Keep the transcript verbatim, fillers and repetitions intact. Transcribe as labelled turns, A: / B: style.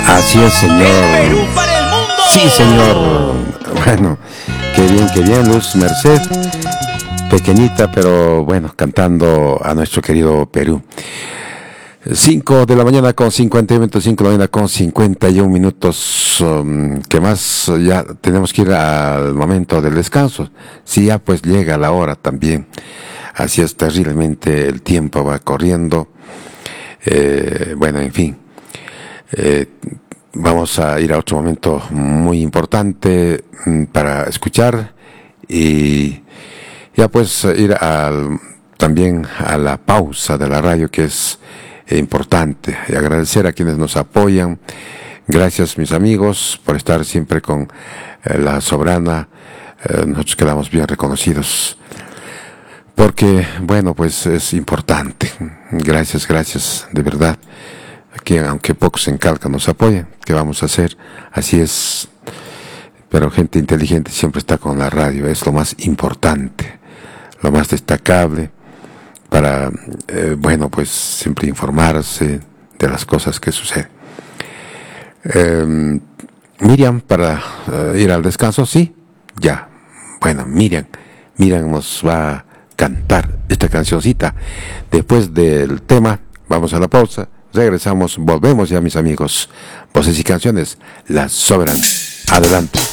A: Así es, señor.
B: Perú para el mundo.
A: Sí, señor. Bueno, qué bien, qué bien, Luz Merced. Pequeñita, pero bueno, cantando a nuestro querido Perú. cinco de la mañana con cincuenta y uno minutos, cinco de la mañana con cincuenta y uno minutos. Um, ¿Qué más? Ya tenemos que ir al momento del descanso. Sí, ya pues llega la hora también. Así es, terriblemente el tiempo va corriendo. Eh, bueno, en fin. Eh, vamos a ir a otro momento muy importante mm, para escuchar y ya pues ir al, también a la pausa de la radio, que es eh, importante, y agradecer a quienes nos apoyan. Gracias, mis amigos, por estar siempre con eh, la Soberana. Eh, nosotros quedamos bien reconocidos porque, bueno, pues es importante. Gracias, gracias, de verdad. Que aunque pocos en Calca nos apoyan, ¿qué vamos a hacer? Así es. Pero gente inteligente siempre está con la radio, es lo más importante, lo más destacable para, eh, bueno, pues siempre informarse de las cosas que suceden. Eh, Miriam, para uh, ir al descanso, sí, ya. Bueno, Miriam, Miriam nos va a cantar esta cancioncita. Después del tema, vamos a la pausa. Regresamos, volvemos ya, mis amigos. Voces y canciones, La Soberana. Adelante.